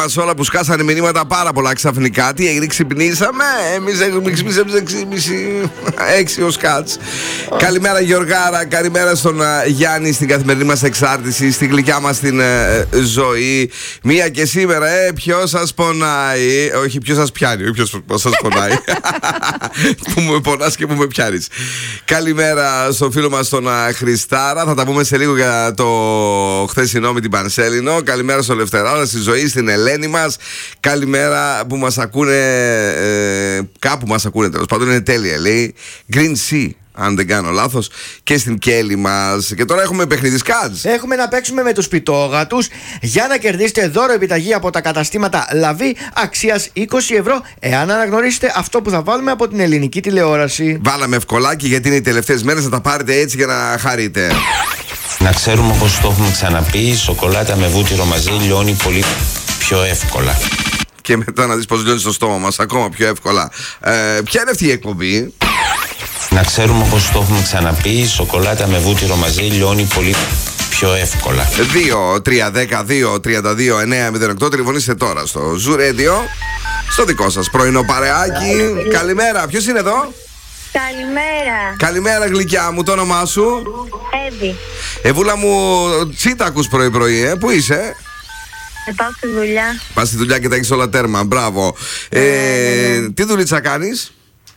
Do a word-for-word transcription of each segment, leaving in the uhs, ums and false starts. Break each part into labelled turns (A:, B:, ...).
A: καλημέρα σε όλα που σκάσανε μηνύματα πάρα πολλά ξαφνικά. Τι έγινε, ξυπνήσαμε. Εμείς έχουμε ξυπνήσει από τις έξι και μισή, έξι ως κάτς. Καλημέρα Γιωργάρα, καλημέρα στον uh, Γιάννη στην καθημερινή μας εξάρτηση, στη γλυκιά μας την uh, ζωή. Μία και σήμερα, ε, ποιος σας πονάει. Όχι, ποιος σας πιάνει, όχι ποιος σας πονάει. Που με πονάς και που με πιάνεις. Καλημέρα στον φίλο μας τον uh, Χριστάρα. Θα τα πούμε σε λίγο για το χθεσινό με την Πανσέλινο. Καλημέρα στον Λευτεράρα, στη ζωή, στην Ελένη μας. Καλημέρα που μας ακούνε, ε, κάπου μας ακούνε τέλος πάντων, είναι τέλεια λέει. Green Sea, αν δεν κάνω λάθος, και στην Κέλλη μας. Και τώρα έχουμε παιχνίδι σκάτς.
B: Έχουμε να παίξουμε με τους πιτόγατους για να κερδίσετε δώρο επιταγή από τα καταστήματα Λαβή αξίας είκοσι ευρώ, εάν αναγνωρίσετε αυτό που θα βάλουμε από την ελληνική τηλεόραση.
A: Βάλαμε ευκολάκι γιατί είναι οι τελευταίες μέρες, να τα πάρετε έτσι για να χαρείτε.
C: Να ξέρουμε, όπως το έχουμε ξαναπεί, η σοκολάτα με βούτυρο μαζί λιώνει πολύ πιο εύκολα.
A: Και μετά να δεις πως λιώνει στο στόμα μας ακόμα πιο εύκολα. ε, Ποια είναι αυτή η εκπομπή?
C: Να ξέρουμε, όπως το έχουμε ξαναπεί, η σοκολάτα με βούτυρο μαζί λιώνει πολύ πιο εύκολα.
A: Δύο, τρία, δέκα, δύο, τριάντα δύο, εννέα, μηδέν οκτώ. Τηλεφωνήστε τώρα στο Zoo Radio, στο δικό σας πρωινό παρεάκι. Καλημέρα, ποιος είναι εδώ?
D: Καλημέρα.
A: Καλημέρα γλυκιά μου, το όνομά σου?
D: Εύη.
A: Εβούλα μου, τσίτα ακούς πρωί πρωί, ε, πού είσαι?
D: Ε, πάω στη δουλειά.
A: Πας στη δουλειά και τα έχεις όλα τέρμα, μπράβο. ε, ε, Τι δουλίτσα κάνεις?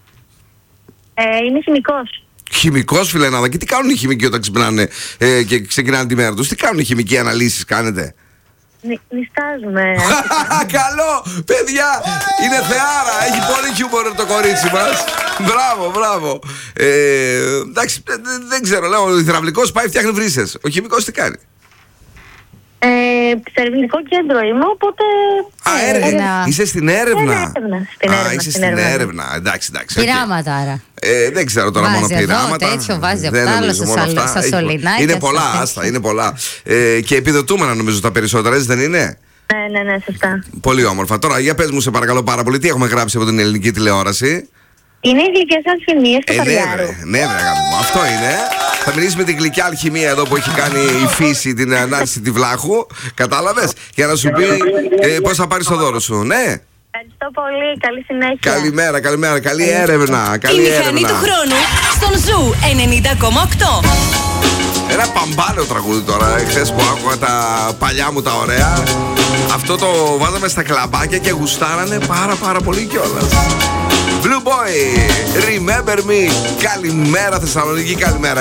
D: Ε, είμαι χημικός.
A: Χημικός φιλενάδα. Και τι κάνουν οι χημικοί όταν ξυπνάνε ε, και ξεκινάνε τη μέρα τους? Τι κάνουν οι χημικοί, αναλύσεις κάνετε?
D: Νι, νιστάζουμε.
A: Καλό, παιδιά, είναι θεάρα. Έχει πολύ χιούμορ το κορίτσι μας. Μπράβο, μπράβο. ε, Εντάξει, δεν, δεν ξέρω, λέω, ο υδραυλικός πάει φτιάχνει βρύσες. Ο χημικός τι κάνει?
D: Ε, σε ερευνητικό κέντρο είμαι, οπότε...
A: Α, έρευνα.
D: έρευνα.
A: Είσαι στην έρευνα.
D: Ε, έρευνα. Στην
A: Α,
D: έρευνα,
A: είσαι
D: στην
A: στην
D: έρευνα.
A: έρευνα. Εντάξει, εντάξει. οκ.
E: Πειράματα άρα.
A: Ε, δεν ξέρω τώρα
E: Βάζει
A: μόνο
E: εδώ,
A: πειράματα.
E: τέτοιο, βάζει
A: Δεν
E: αυτά,
A: νομίζω
E: άλλα
A: μόνο
E: στα
A: αυτά.
E: σαλ- στα
A: Έχει-
E: σωληνάκια,
A: Είναι
E: στα
A: πολλά,
E: τέτοια.
A: άστα, είναι πολλά. Ε, και επιδοτούμενα νομίζω τα περισσότερα, έτσι δεν είναι?
D: Ναι, ναι, ναι, σωστά.
A: Πολύ όμορφα. Τώρα, για πες μου σε παρακαλώ πάρα πολύ, τι έχουμε γράψει από την ελληνική τηλεόραση?
D: Είναι οι γλυκές αλχημίες του
A: Ε, ναι,
D: Παριάρου.
A: ρε, ναι, ρε, αγάπη μου, αυτό είναι. Θα μιλήσει με την γλυκιά αλχημία εδώ που έχει κάνει η φύση την ανάρτηση τη Βλάχου. Κατάλαβες? Για να σου πει ε, πώς θα πάρεις το δώρο σου, ναι.
D: Ευχαριστώ πολύ. Καλή συνέχεια.
A: Καλημέρα, καλημέρα. Καλή έρευνα.
F: Η
A: Καλή
F: μηχανή
A: έρευνα.
F: του χρόνου στον Ζου ενενήντα κόμμα οκτώ.
A: Ένα παμπάλαιο τραγούδι τώρα. Εχθές που άκουγα τα παλιά μου τα ωραία. Αυτό το βάζαμε στα κλαμπάκια και γουστάρανε πάρα πάρα πολύ κιόλας. Blue Boy, Remember Me. Καλημέρα Θεσσαλονίκη, καλημέρα.